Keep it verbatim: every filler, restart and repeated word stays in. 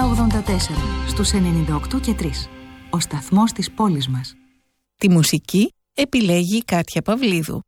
ογδόντα τέσσερα στους ενενήντα οκτώ και τρία. Ο σταθμός της πόλης μας. Τη μουσική επιλέγει η Κάτια Παυλίδου.